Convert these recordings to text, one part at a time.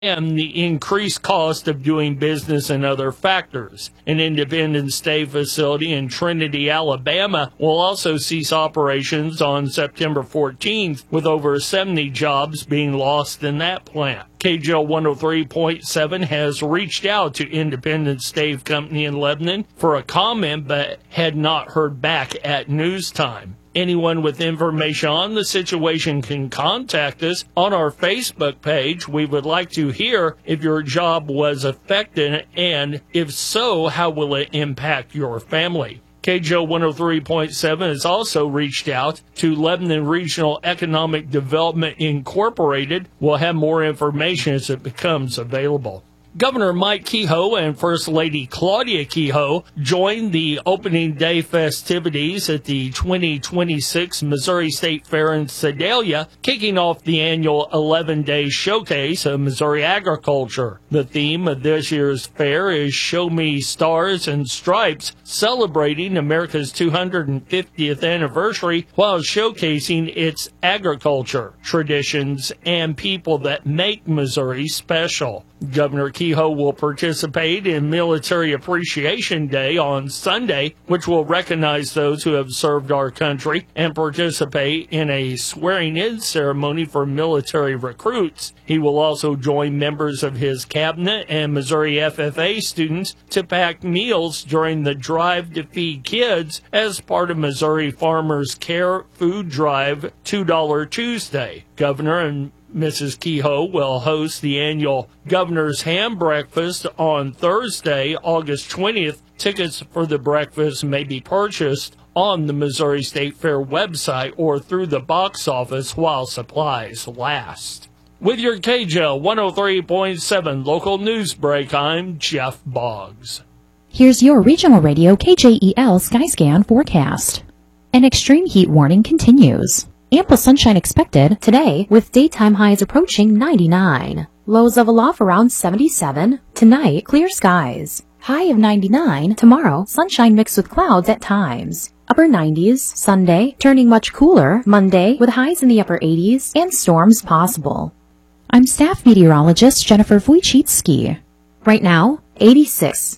and the increased cost of doing business and other factors. An Independence Day facility in Trinity, Alabama will also cease operations on September 14th, with over 70 jobs being lost in that plant. KGL 103.7 has reached out to Independence Stave Company in Lebanon for a comment, but had not heard back at news time. Anyone with information on the situation can contact us on our Facebook page. We would like to hear if your job was affected, and if so, how will it impact your family. KGO 103.7 has also reached out to Lebanon Regional Economic Development Incorporated. We'll have more information as it becomes available. Governor Mike Kehoe and First Lady Claudia Kehoe joined the opening day festivities at the 2026 Missouri State Fair in Sedalia, kicking off the annual 11-day showcase of Missouri agriculture. The theme of this year's fair is Show Me Stars and Stripes, celebrating America's 250th anniversary while showcasing its agriculture, traditions, and people that make Missouri special. Governor Kehoe will participate in Military Appreciation Day on Sunday, which will recognize those who have served our country, and participate in a swearing-in ceremony for military recruits. He will also join members of his cabinet and Missouri FFA students to pack meals during the Drive to Feed Kids as part of Missouri Farmers Care Food Drive $2 Tuesday. Governor and Mrs. Kehoe will host the annual Governor's Ham Breakfast on Thursday, August 20th. Tickets for the breakfast may be purchased on the Missouri State Fair website or through the box office while supplies last. With your KGL 103.7 local news break, I'm Jeff Boggs. Here's your regional radio KJEL Skyscan forecast. An extreme heat warning continues. Ample sunshine expected today with daytime highs approaching 99. Lows level off around 77. Tonight, clear skies. High of 99. Tomorrow, sunshine mixed with clouds at times. Upper 90s. Sunday, turning much cooler. Monday, with highs in the upper 80s and storms possible. I'm staff meteorologist Jennifer Wojcicki. Right now, 86.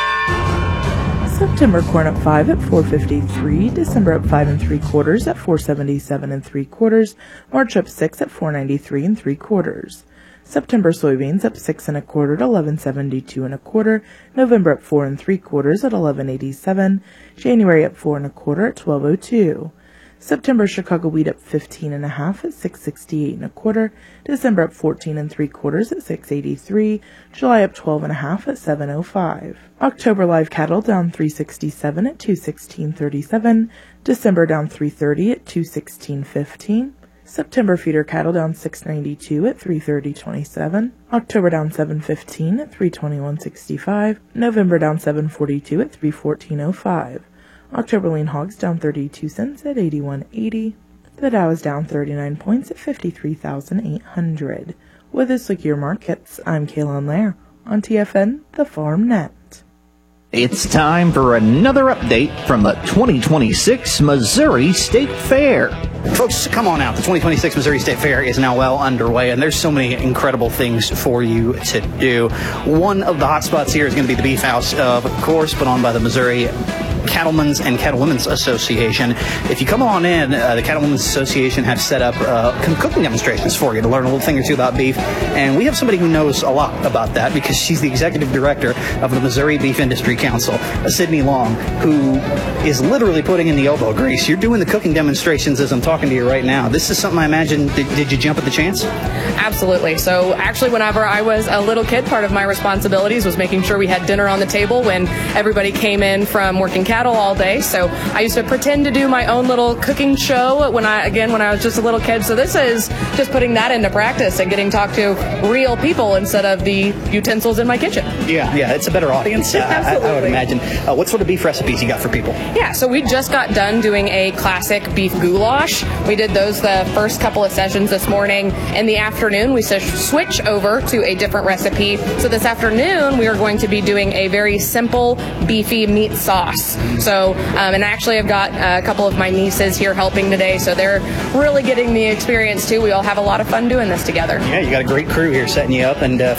September corn up 5 at 4.53, December up 5 3/4 at 4.77 3/4, March up 6 at 4.93 3/4. September soybeans up 6 1/4 at 11.72 1/4, November up 4 3/4 at 11.87, January up 4 1/4 at 12.02. September Chicago wheat up 15 1/2 at 6.68 1/4, December up 14 3/4 at 6.83, July up 12 1/2 at 7.05. October live cattle down 3.67 at 2.1637, December down 3.30 at 2.1615. September feeder cattle down 6.92 at 3.3027, October down 7.15 at 3.2165, November down 7.42 at 3.1405. October lean hogs down 32 cents at 81.80. The Dow is down 39 points at 53,800. With this look at your markets, I'm Kaylin Lair on TFN, the Farm Net. It's time for another update from the 2026 Missouri State Fair. Folks, come on out. The 2026 Missouri State Fair is now well underway, and there's so many incredible things for you to do. One of the hot spots here is going to be the Beef House, of course, put on by the Missouri Cattlemen's and Cattlewomen's Association. If you come on in, the Cattlemen's Association have set up cooking demonstrations for you to learn a little thing or two about beef, and we have somebody who knows a lot about that because she's the executive director of the Missouri Beef Industry Council, Sydney Long, who is literally putting in the elbow grease. You're doing the cooking demonstrations as I'm talking to you right now. This is something I imagine, did you jump at the chance? Absolutely. So actually, whenever I was a little kid, part of my responsibilities was making sure we had dinner on the table when everybody came in from working cattle all day. So I used to pretend to do my own little cooking show when I was just a little kid. So this is just putting that into practice and getting to talk to real people instead of the utensils in my kitchen. Yeah, it's a better audience, I would imagine. What sort of beef recipes you got for people? Yeah, so we just got done doing a classic beef goulash. We did those the first couple of sessions this morning. In the afternoon, we switch over to a different recipe. So this afternoon, we are going to be doing a very simple beefy meat sauce. So, and actually I've got a couple of my nieces here helping today, so they're really getting the experience too. We all have a lot of fun doing this together. Yeah, you got a great crew here setting you up, and